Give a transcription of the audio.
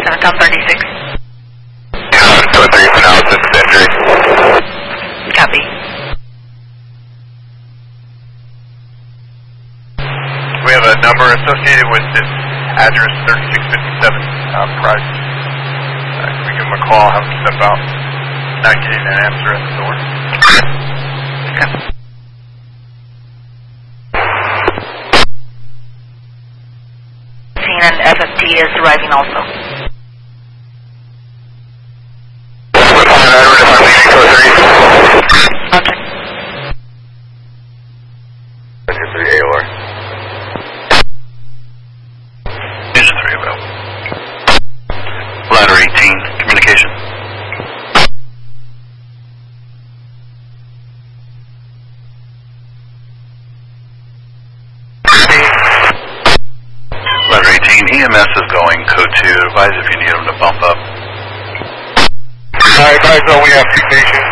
Centercom 36. Yeah, 2-3 for now, it's injury. Copy. We have a number associated with this address 3657 Price. Can we give him a call, have him step out? Not getting an answer at the door. Okay. And FFT is arriving also. Okay. Engine 3 AOR. Engine 3 available. Ladder 18, communication. Ladder 18, EMS is going code 2. Advise if you need them to bump up. Alright, guys, we have 2 stations.